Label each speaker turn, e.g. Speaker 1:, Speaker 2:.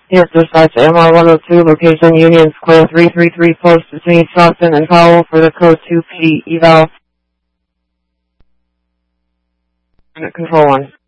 Speaker 1: Yes, dispatch MR102, location Union Square 333, post between Stockton and Powell for the code 2P eval. Control 1.